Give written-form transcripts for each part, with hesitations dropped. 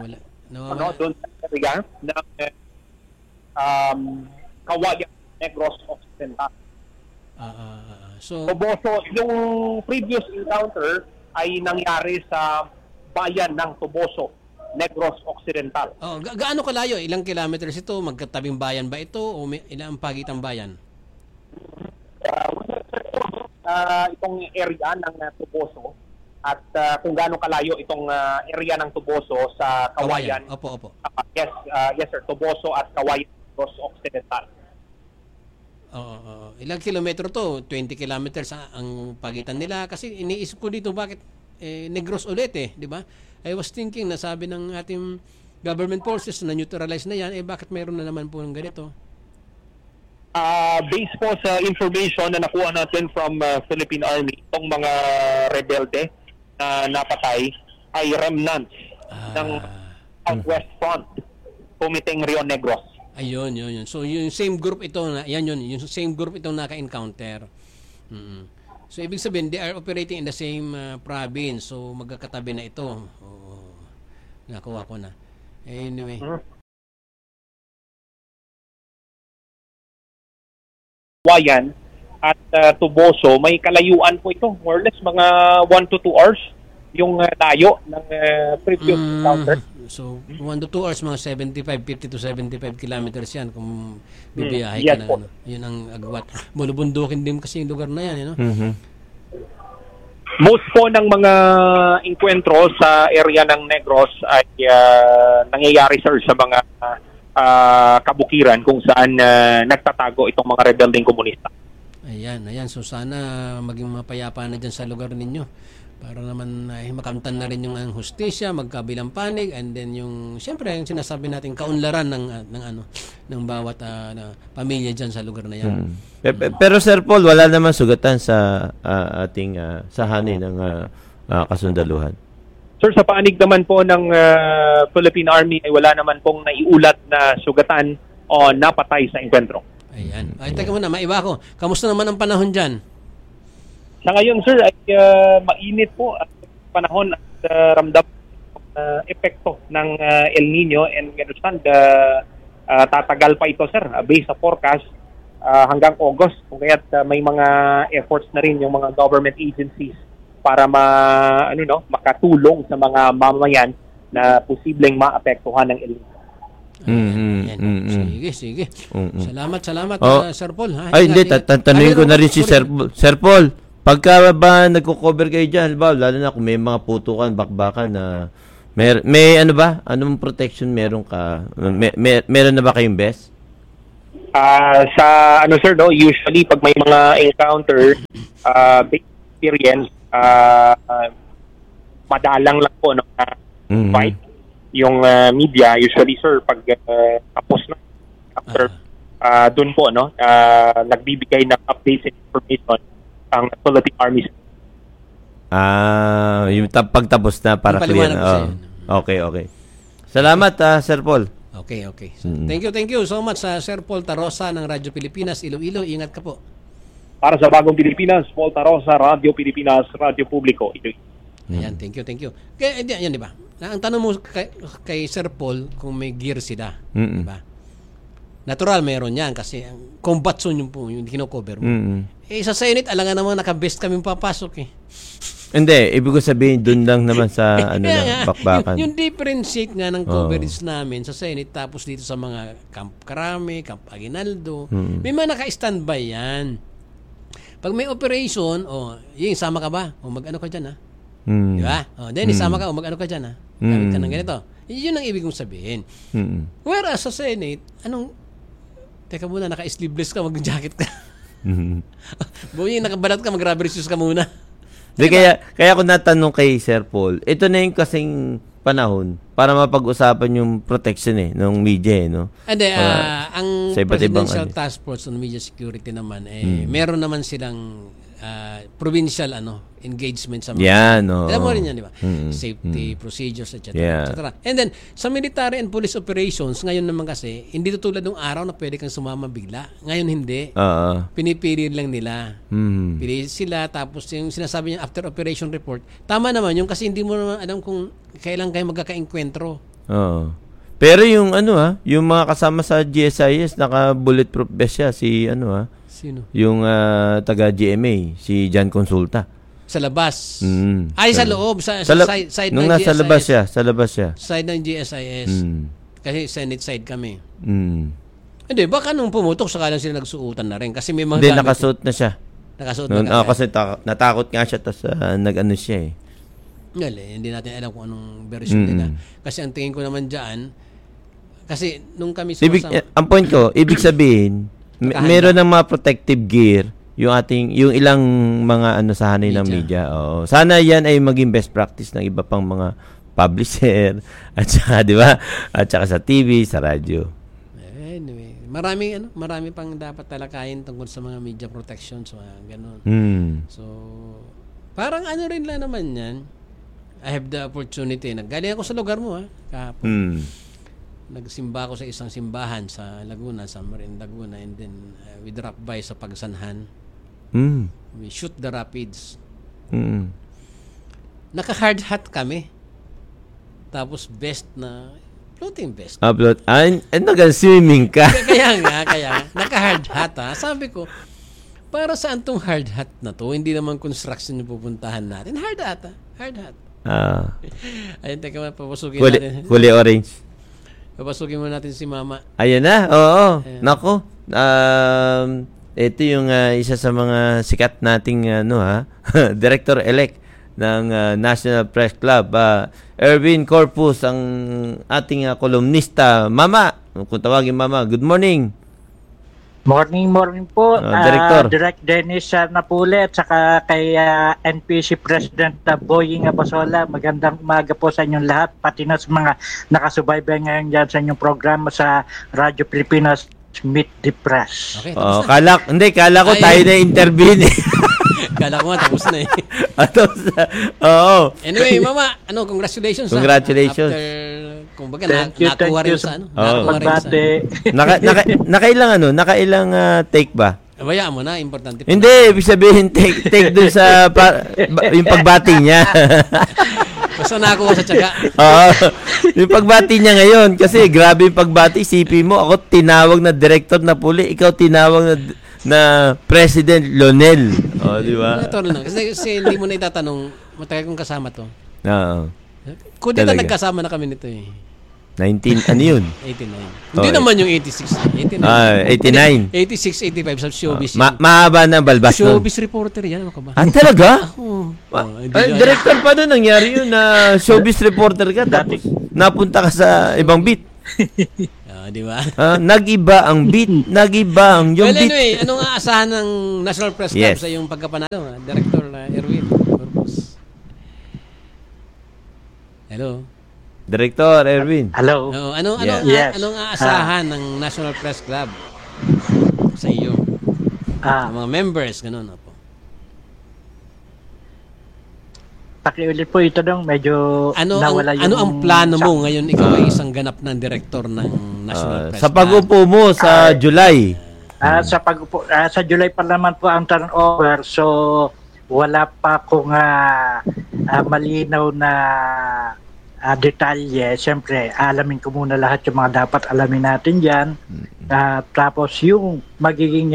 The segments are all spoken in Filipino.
ano, doon sa area ng Kawayan, Negros Occidental. So, Toboso, yung previous encounter ay nangyari sa bayan ng Toboso, Negros Occidental. Gaano kalayo? Ilang kilometers ito? Magkatabing bayan ba ito? O ilang pagitang bayan? Itong area ng Toboso at kung gaano kalayo itong area ng Toboso sa Kawayan. Opo. Yes sir, Toboso at Kawayan, Negros Occidental. Ilang kilometro to? 20 kilometers ang pagitan nila. Kasi iniisip ko dito bakit Negros ulit di ba? I was thinking na sabi ng ating government forces na neutralize na yan, bakit mayroon na naman po ng ganito? Based po sa information na nakuha natin from Philippine Army, itong mga rebelde na napatay ay remnants ng Southwest Front, Kumiting Rio Negros. Ayun. So yung same group ito yung same group itong naka-encounter. So ibig sabihin they are operating in the same province. So magkakatabi na ito. Nakuha ko na. Anyway. Kawayan at Toboso, may kalayuan po ito. More or less mga 1 to 2 hours yung layo ng previous encounter. So 1 to 2 hours, mga 50 to 75 kilometers yan kung bibiyahe yes, ka na. po. Yun ang agwat. Bulubundukin din kasi yung lugar na yan. Most po ng mga enkwentro sa area ng Negros ay nangyayari sir sa mga kabukiran kung saan nagtatago itong mga rebeldeng komunista. Ayan. So sana maging mapayapa na dyan sa lugar ninyo para naman makamtan na rin yung hustisya, magkabilang panig, and then yung siyempre yung sinasabi natin kaunlaran ng bawat pamilya dyan sa lugar na yan. Pero Sir Paul, wala naman sugatan sa ating sahani ng kasundaluhan. Sir, sa paanig naman po ng Philippine Army ay wala naman pong naiulat na sugatan o napatay sa enkwentro. Ayan. Teka muna, maiba ko. Kamusta naman ang panahon dyan? Sa ngayon, sir, ay mainit po at panahon at ramdam epekto ng El Nino, and understand tatagal pa ito, sir, based sa forecast hanggang August. Kung kaya't may mga efforts na rin yung mga government agencies para makatulong sa mga mamamayan na posibleng maapektuhan ng El Nino. Sige. Salamat, Sir Paul. Ay, hindi, tatanungin ko na rin si Sir Paul. Pagka ba nagko-cover kayo dyan, lalo na kung may mga putukan, bakbakan na may ano ba? Anong protection meron ka? Meron na ba kayong best? Sa sir, usually pag may mga encounter, big experience, madalang lang po fight. Yung media, usually sir, pag tapos na, after dun po, nagbibigay ng updates and information ang Philippine Army. Yung pagtapos na para clear. Okay. Salamat, Sir Paul. Okay. Thank you so much, Sir Paul Tarosa ng Radyo Pilipinas, Iloilo. Ingat ka po. Para sa Bagong Pilipinas, Paul Tarosa, Radyo Pilipinas, Radyo Publiko. Ayan, thank you. Kaya, yan, di ba? Ang tanong mo kay Sir Paul kung may gear sila. Di ba? Natural, meron yan kasi combat zone yung kino-cover mo. Sa Senate, alangan naman naka-best kami papasok . Hindi, ibig ko sabihin doon lang naman sa bakbakan. Yung differentiate nga ng coverage namin sa Senate tapos dito sa mga Camp Crame, Camp Aguinaldo, may mga naka-standby yan. Pag may operation, yung sama ka ba? Mag-ano ka dyan, Di ba? Then isama ka, mag-ano ka dyan, Gamit ka ng ganito. Yun ang ibig kong sabihin. Whereas sa Senate, teka muna, naka-sleeveless ka, mag-jacket ka. Buhay, nakabalat ka, mag-rubber shoes ka muna. Diba? Kaya ko natanong kay Sir Paul, ito na yung kasing panahon para mapag-usapan yung protection ng media, Hindi, ang Presidential Task Force on Media Security naman, meron naman silang provincial engagement sa mga alam mo rin yan, di ba? Safety procedures, etc. And then sa military and police operations ngayon naman kasi hindi tulad ng araw na pwede kang sumama bigla. Ngayon hindi. Pinipili lang nila. Pili sila, tapos yung sinasabi niya after operation report, tama naman yung kasi hindi mo naman alam kung kailan kayo magkaka-enkwentro. Oo. Pero yung yung mga kasama sa GSIS, naka-bulletproof vest siya. Si Sino? Yung taga-GMA, si Jan Consulta. Sa labas. Mm. Ay, sa loob. Sa side nung ng nasa GSIS. labas siya. Side ng GSIS. Kasi Senate side kami. Hindi, baka nung pumutok, saka lang sila nagsuotan na rin. Kasi may mga Hindi, nakasuot na siya. Nakasuot na kasi natakot nga siya, tapos nag-ano siya eh. Hindi natin alam kung anong version nila. Kasi ang tingin ko naman dyan, kasi nung kami sumasama... ang point ko, ibig sabihin, meron ng mga protective gear, yung ilang mga sa hanay ng media. Oo. Sana yan ay maging best practice ng iba pang mga publisher, at saka, di ba? At saka sa TV, sa radyo. Anyway, marami pang dapat talakayin tungkol sa mga media protection, so ganun. So, parang rin lang naman yan. I have the opportunity. Naggaling ako sa lugar mo, kahapon. Nagsimba ako sa isang simbahan sa Laguna, sa Marin, Laguna, and then we drop by sa Pagsanhan. We shoot the rapids. Naka-hard hat kami. Tapos floating vest. Nag-swimming ka. Kaya nga. Naka-hard hat, Sabi ko, para saan tong hard hat na to? Hindi naman construction yung pupuntahan natin. Hard hat. Ayun, teka, papasukin natin. Kulay orange. Papasukin mo natin si Mama. Ayan na, oo. Ayan. Nako. Ito yung isa sa mga sikat nating director-elect ng National Press Club. Erwin Corpus, ang ating columnista. Mama, kung tawagin Mama, good morning. Morning po, Director. Direct Dennis Napule at saka kay NPC President Boying Abasola. Magandang umaga po sa inyong lahat, pati na sa mga nakasubaybay ngayon dyan sa inyong programa sa Radyo Pilipinas, Meet the Press. Okay, kala ko tayo na intervene. Kala ko tapos na eh. Oo. Anyway, Mama, congratulations. Congratulations. Kumbaga, nakuha rin sa Nakailang take ba? Bayaan mo na, importante. Hindi, ibig sabihin take dun sa yung pagbati niya. Basta nakuha sa tiyaga. Oo. Yung pagbati niya ngayon, kasi grabe yung pagbati, isipin mo, ako tinawag na director na puli, ikaw tinawag na President Lonel. Di ba? Kasi hindi mo na itatanong, matagal kong kasama to. Oo. Kudita nagkasama na kami nito eh. 19, ano yun? 89. Hindi naman yung 86. 89. 86, 85 sa showbiz. Mahaba na balbas nun. Showbiz reporter yan. Ano ka ba? Talaga? Oo. Director pa doon nangyari yun na showbiz reporter ka tapos napunta ka sa ibang beat. Di ba? Nag-iba ang beat. Nag-iba ang yung beat. Anyway, anong aasahan ng National Press Club sa yung pagkapanalo? Director Erwin Corpus. Hello? Director Erwin. Hello. Anong aasahan ng National Press Club sa iyo? Mga members, ganun po. Pakiulit po ito dong, medyo nawala yung... Ano ang plano mo ngayon? Ikaw ay isang ganap ng director ng National Press Club. Sa pag-upo mo sa July. Sa July pa naman po ang turnover, so wala pa akong malinaw na detalye. Siyempre, alamin ko muna lahat yung mga dapat alamin natin dyan. Tapos yung magiging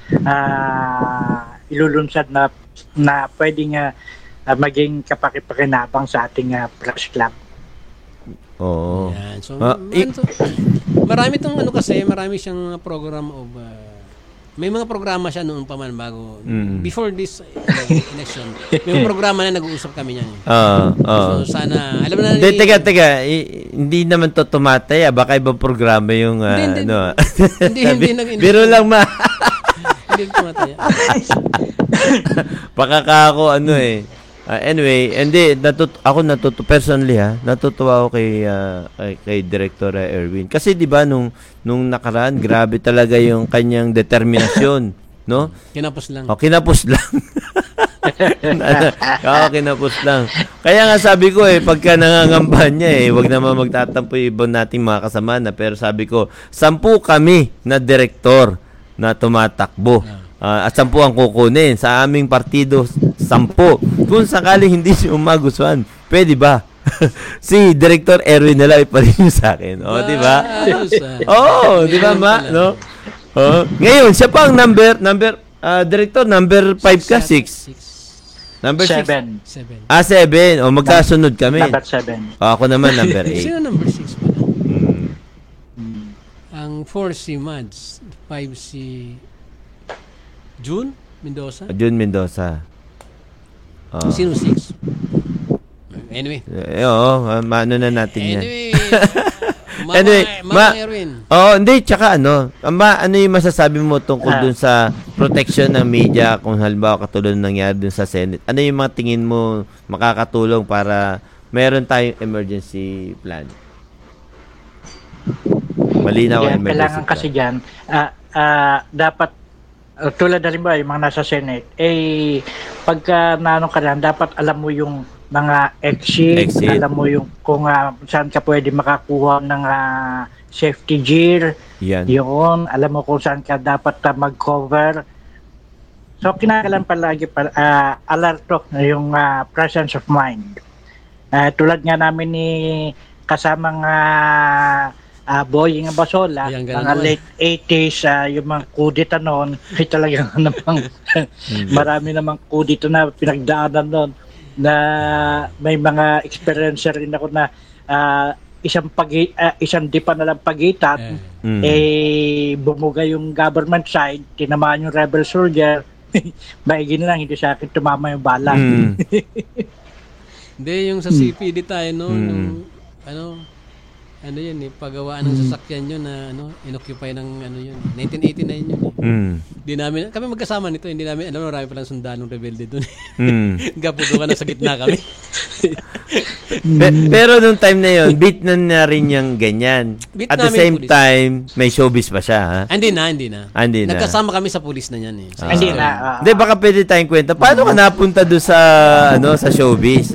ilulunsad na pwedeng maging kapakipakinabang sa ating press club. Oo. Yan. So, marami itong marami siyang program of may mga programa siya noon pa man bago before this election. May mga programa na nag-uusap kami niyan. So sana alam na Teka, hindi naman to tumatay, baka ibang programa yung hindi biro lang hindi tumatay. Baka ako anyway, personally natutuwa ako kay Director Erwin. Kasi 'di ba nung nakaraan, grabe talaga yung kanyang determinasyon, no? Kinapos lang. Kinapos lang. Kinapos lang. Kaya nga sabi ko pagka nangangambahan niya wag naman magtatampo yung ibang nating mga kasama na, pero sabi ko, 10 kami na direktor na tumatakbo. At 10 ang kukunin sa aming partido, 10. Kung sakaling hindi siya magustuhan, pwede ba si Director Erwin na lang iparin niyo sa akin. O, di ba? Oo, di ba, ma? No? Oh. Ngayon, siya pa ang Director, number 5 ka, 6? Number 6? 7. 7. O, magkasunod kami. Number 7. Ako naman, number 8. Sino number 6 pala? Ang 4 si Mads, 5 si June Mendoza. June Mendoza. Sino 6? Anyway. Maano na natin yan. Anyway, Erwin. Hindi, tsaka ano yung masasabi mo tungkol dun sa protection ng media kung halimbawa katulad ng nangyari dun sa Senate? Ano yung mga tingin mo makakatulong para meron tayong emergency plan? Malinaw ang emergency kailangan plan. kasi dyan, dapat, tulad na rin ba, yung mga nasa Senate, pagka naano ka lang, dapat alam mo yung mga exit. Alam mo yung kung saan ka pwede makakuha ng safety gear. Yan. Yun, alam mo kung saan ka dapat mag-cover. So, kinakailangan palagi alerto yung presence of mind. Tulad nga namin ni kasamang Boying Abasola, mga late 80s, yung mga kudita noon, talagang namang marami namang kudita na pinagdaanan noon, na may mga experience rin ako na isang dipa na lang pagitan, bumuga yung government side, tinamaan yung rebel soldier, maigi na lang, hindi sa akin tumama yung bala. Hindi, yung sa CPD tayo, no? Ano yun paggawaan ng sasakyan yun na inoccupy ng 1989 yun. Di namin, kami magkasama nito, hindi namin alam, marami palang sundalong rebelde doon. Gapudo ka na sa gitna kami. Pero nung time na yun, beat na rin yung ganyan. At the same time, may showbiz pa siya, ha? Hindi na. Nagkasama kami sa pulis na yan eh. Hindi na. Hindi, baka pwede tayong kwenta. Paano ka napunta doon sa, sa showbiz?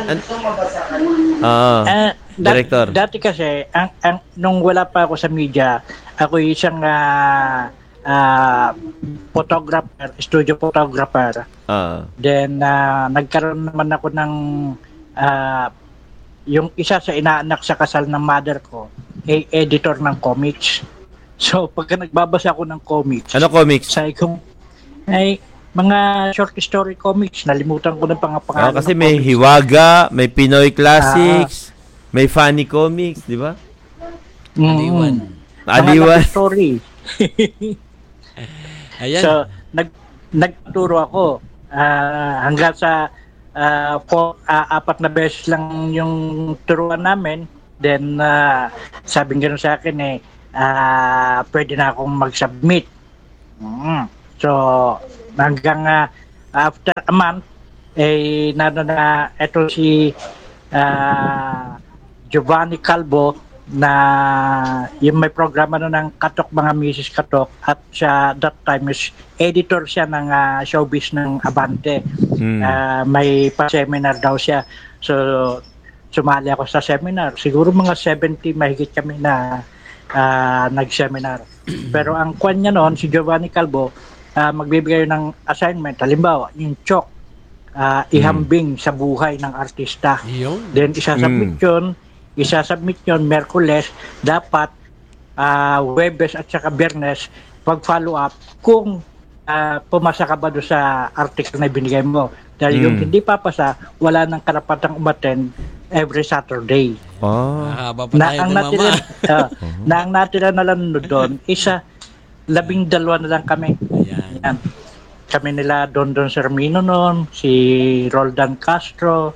Director. Dati kasi, nung wala pa ako sa media, ako isang photographer, studio photographer. Then, nagkaroon naman ako ng yung isa sa inaanak sa kasal ng mother ko, editor ng comics. So, pagka nagbabasa ako ng comics. Ano comics? Sabi ko, mga short story comics, nalimutan ko na pangalan. Kasi may comics. Hiwaga, may Pinoy Classics, may funny comics, di ba? Aliwan. Story. Ayan. So, nagturo ako hanggang sa 4 na beses lang yung turuan namin. Then, sabi nga sa akin pwede na akong mag-submit. So, hanggang after a month, ito si Giovanni Calvo na yung may programa ng Katok Mga Mrs. Katok, at siya that time is editor siya ng showbiz ng Abante. May pa-seminar daw siya. So, sumali ako sa seminar. Siguro mga 70 mahigit kami na nag-seminar. Pero ang kwan niya noon, si Giovanni Calvo, magbibigay ng assignment. Halimbawa, yung chok, ihambing sa buhay ng artista. Then, isasubmit yun Merkules, dapat Webes at saka Biyernes pag-follow up kung pumasa ka ba doon sa article na binigay mo. Dahil yung hindi papasa, wala nang karapatang umattend every Saturday. Ang natira na lang doon, 12 na lang kami. Yan. Kami nila Don Sermino noon, si Roldan Castro.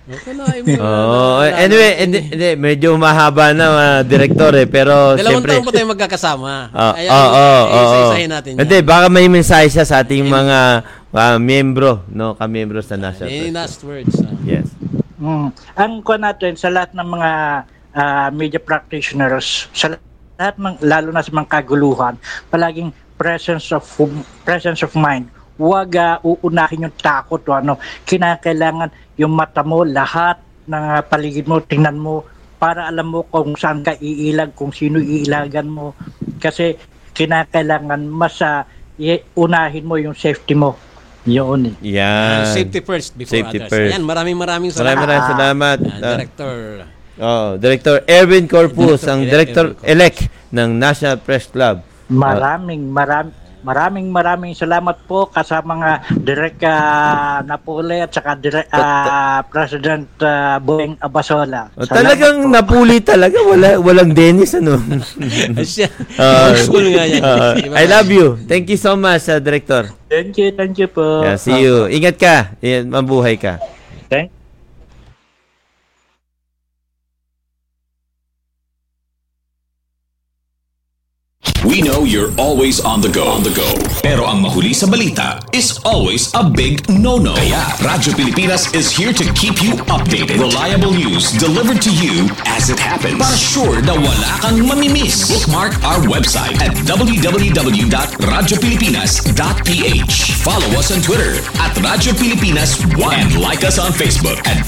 Anyway, hindi, medyo mahaba na, Director pero siyempre 2 taon pa tayo magkakasama. Isa-isahin natin yan. Hindi, baka may mensahe siya sa ating mga miyembro, kamiyembro sa National Press. Last words. Yes. Ang kuha natin sa lahat ng mga media practitioners, sa lahat lalo na sa mga kaguluhan, palaging presence of mind. Huwag uunahin yung takot o kinakailangan yung mata mo, lahat ng paligid mo, tingnan mo para alam mo kung saan ka iilag, kung sino iilagan mo. Kasi kinakailangan mas unahin mo yung safety mo. Yun. Yan. Safety first before Safety others. first. Ayan, maraming salamat. Maraming salamat. Director. Director Erwin Corpus, ang Director-elect ng National Press Club. Maraming salamat po kasama mga Direk Napuli at saka President Boying Abasola. Talagang napuli talaga, walang Dennis ano. School nga yan. I love you. Thank you so much, Director. Thank you po. Yeah, see you. Ingat ka. Mabuhay ka. Thank We know you're always on the go. Pero ang mahuli sa balita is always a big no-no. Kaya Radyo Pilipinas is here to keep you updated. Reliable news delivered to you as it happens. Para sure na wala kang mamimiss. Bookmark our website at www.radiopilipinas.ph. Follow us on Twitter at Radyo Pilipinas 1 and like us on Facebook at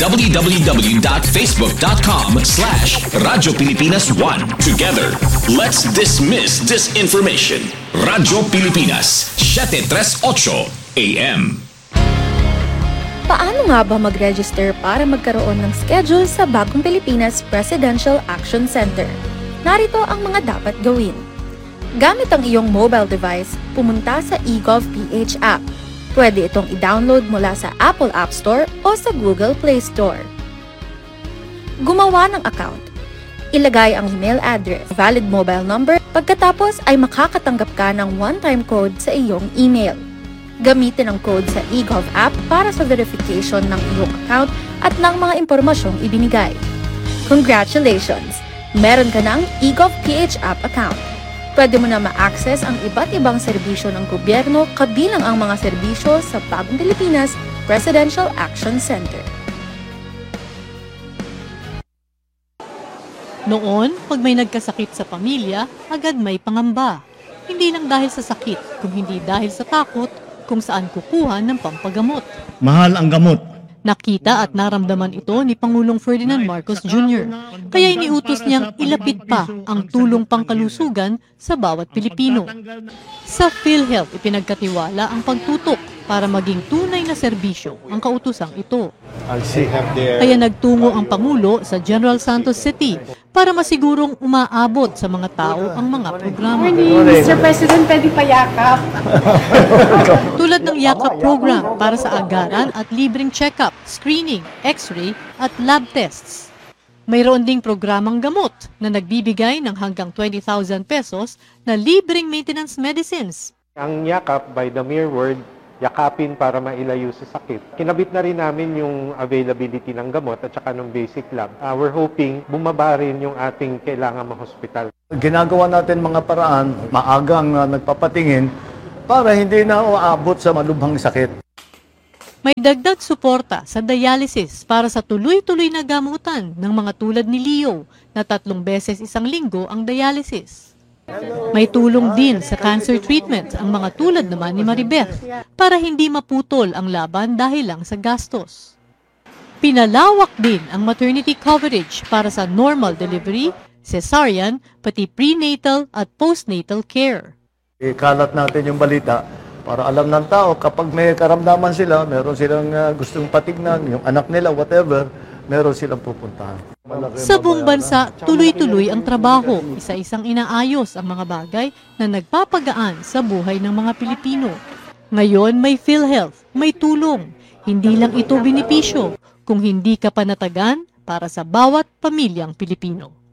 www.facebook.com/Radyo Pilipinas 1. Together, let's dismiss disinformation. Radyo Pilipinas, 738 AM. Paano nga ba mag-register para magkaroon ng schedule sa Bagong Pilipinas Presidential Action Center? Narito ang mga dapat gawin. Gamit ang iyong mobile device, pumunta sa eGov.ph app. Pwede itong i-download mula sa Apple App Store o sa Google Play Store. Gumawa ng account. Ilagay ang email address, valid mobile number, pagkatapos ay makakatanggap ka ng one-time code sa iyong email. Gamitin ang code sa eGov app para sa verification ng iyong account at ng mga impormasyong ibinigay. Congratulations! Meron ka ng eGov.ph app account. Pwede mo na ma-access ang iba't ibang serbisyo ng gobyerno kabilang ang mga serbisyo sa Bagong Pilipinas Presidential Action Center. Noon, pag may nagkasakit sa pamilya, agad may pangamba. Hindi lang dahil sa sakit, kung hindi dahil sa takot kung saan kukuha ng pampagamot. Mahal ang gamot. Nakita at naramdaman ito ni Pangulong Ferdinand Marcos Jr. Kaya iniutos niyang ilapit pa ang tulong pangkalusugan sa bawat Pilipino. Sa PhilHealth, ipinagkatiwala ang pagtutok para maging tunay na serbisyo ang kautusang ito. Kaya nagtungo ang Pangulo sa General Santos City para masigurong umaabot sa mga tao ang mga programa. Mr. President, pwede pa yakap. Tulad ng yakap program para sa agaran at libreng check-up, screening, x-ray at lab tests. Mayroon ding programang gamot na nagbibigay ng hanggang 20,000 pesos na libreng maintenance medicines. Ang yakap, by the mere word, yakapin para mailayo sa sakit. Kinabit na rin namin yung availability ng gamot at saka ng basic lab. We're hoping bumaba rin yung ating kailangan ma-hospital. Ginagawa natin mga paraan, maagang nagpapatingin para hindi na uabot sa malubhang sakit. May dagdag suporta sa dialysis para sa tuloy-tuloy na gamutan ng mga tulad ni Leo na 3 beses isang linggo ang dialysis. May tulong din sa cancer treatment ang mga tulad naman ni Maribeth para hindi maputol ang laban dahil lang sa gastos. Pinalawak din ang maternity coverage para sa normal delivery, cesarean, pati prenatal at postnatal care. Ikalat natin yung balita para alam ng tao kapag may karamdaman sila, meron silang gustong patignan, yung anak nila, whatever, meron silang pupuntahan. Sa buong bansa, tuloy-tuloy ang trabaho, isa-isang inaayos ang mga bagay na nagpapagaan sa buhay ng mga Pilipino. Ngayon may PhilHealth, may tulong. Hindi lang ito benepisyo, kung hindi ka panatagan para sa bawat pamilyang Pilipino.